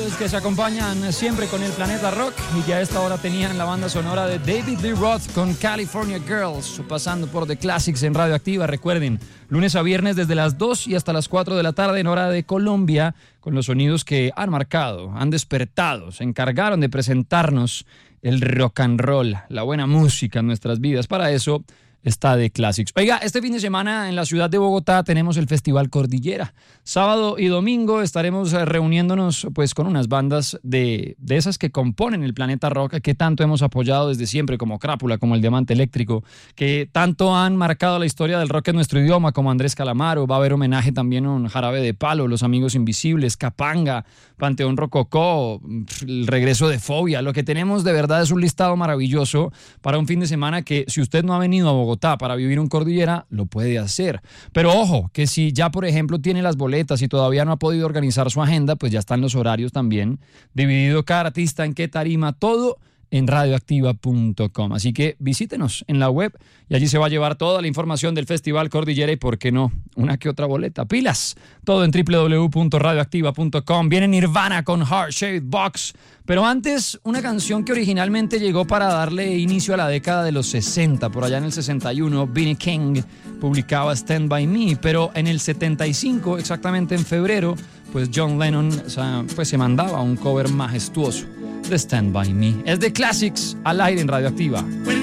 años que se acompañan siempre con el Planeta Rock y que a esta hora tenían la banda sonora de David Lee Roth con California Girls, pasando por The Classics en Radioactiva. Recuerden, lunes a viernes desde las 2 y hasta las 4 de la tarde en hora de Colombia, con los sonidos que han marcado, han despertado, se encargaron de presentarnos el rock and roll, la buena música en nuestras vidas. Para eso está The Classics. Oiga, este fin de semana en la ciudad de Bogotá tenemos el Festival Cordillera. Sábado y domingo estaremos reuniéndonos pues con unas bandas de esas que componen el Planeta Rock, que tanto hemos apoyado desde siempre, como Crápula, como el Diamante Eléctrico, que tanto han marcado la historia del rock en nuestro idioma, como Andrés Calamaro. Va a haber homenaje también a un Jarabe de Palo, Los Amigos Invisibles, Capanga, Panteón Rococó, el regreso de Fobia. Lo que tenemos de verdad es un listado maravilloso para un fin de semana que, si usted no ha venido a Bogotá para vivir un Cordillera, lo puede hacer. Pero ojo, que si ya por ejemplo tiene las boletas y todavía no ha podido organizar su agenda, pues ya están los horarios también, dividido cada artista en qué tarima, todo en radioactiva.com. Así que visítenos en la web y allí se va a llevar toda la información del Festival Cordillera y, ¿por qué no?, una que otra boleta. Pilas, todo en www.radioactiva.com. Viene Nirvana con Heart Shaped Box, pero antes una canción que originalmente llegó para darle inicio a la década de los 60. Por allá en el 61, B.B. King publicaba Stand By Me, pero en el 75, exactamente en febrero, pues John Lennon pues se mandaba un cover majestuoso de Stand By Me. Es The Classics al aire en Radioactiva.